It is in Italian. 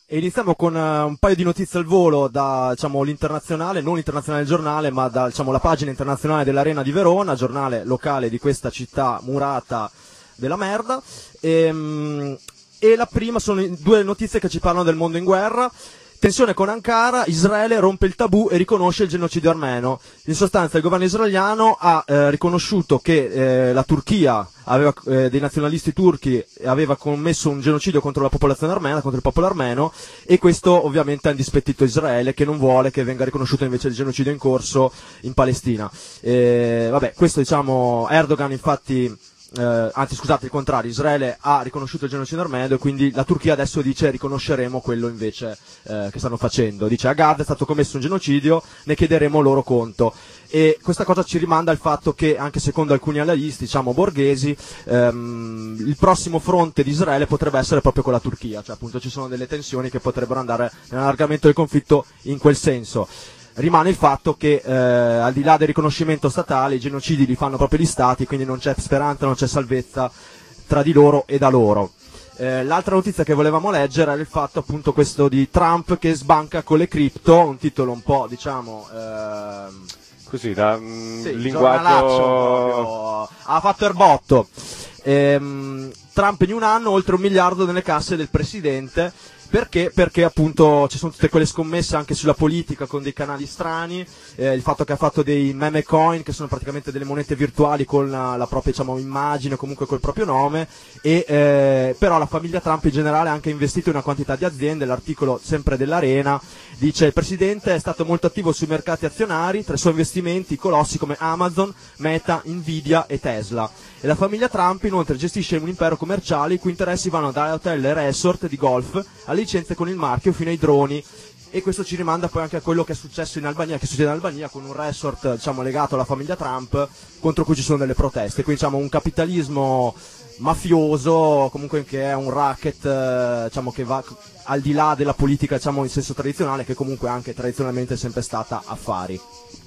E iniziamo con un paio di notizie al volo da, diciamo, l'internazionale, non l'internazionale del giornale, ma da, diciamo, la pagina internazionale dell'Arena di Verona, giornale locale di questa città murata della merda. E la prima sono due notizie che ci parlano del mondo in guerra. Tensione con Ankara, Israele rompe il tabù e riconosce il genocidio armeno. In sostanza il governo israeliano ha riconosciuto che la Turchia aveva, dei nazionalisti turchi aveva commesso un genocidio contro la popolazione armena, contro il popolo armeno, e questo ovviamente ha indispettito Israele, che non vuole che venga riconosciuto invece il genocidio in corso in Palestina. Vabbè, questo diciamo Erdogan infatti anzi scusate, il contrario, Israele ha riconosciuto il genocidio armeno e quindi la Turchia adesso dice riconosceremo quello invece che stanno facendo. Dice a Gaza è stato commesso un genocidio, ne chiederemo loro conto. E questa cosa ci rimanda al fatto che anche secondo alcuni analisti, diciamo borghesi, il prossimo fronte di Israele potrebbe essere proprio con la Turchia, cioè appunto ci sono delle tensioni che potrebbero andare nell'allargamento del conflitto in quel senso. Rimane il fatto che al di là del riconoscimento statale i genocidi li fanno proprio gli stati, quindi non c'è speranza, non c'è salvezza tra di loro e da loro. L'altra notizia che volevamo leggere era il fatto appunto questo di Trump che sbanca con le cripto, un titolo un po' diciamo così da sì, linguaggio ha fatto erbotto. Trump in un anno oltre 1 miliardo nelle casse del presidente. Perché? Perché appunto ci sono tutte quelle scommesse anche sulla politica con dei canali strani, il fatto che ha fatto dei meme coin che sono praticamente delle monete virtuali con la propria diciamo immagine, comunque col proprio nome, e però la famiglia Trump in generale ha anche investito in una quantità di aziende. L'articolo sempre dell'Arena dice il presidente è stato molto attivo sui mercati azionari, tra i suoi investimenti colossi come Amazon, Meta, Nvidia e Tesla. E la famiglia Trump inoltre gestisce un impero commerciale i cui interessi vanno da hotel e resort di golf a licenze con il marchio fino ai droni, e questo ci rimanda poi anche a quello che è successo in Albania, che succede in Albania con un resort diciamo legato alla famiglia Trump contro cui ci sono delle proteste, quindi diciamo un capitalismo mafioso comunque che è un racket diciamo che va al di là della politica diciamo in senso tradizionale, che comunque anche tradizionalmente è sempre stata affari.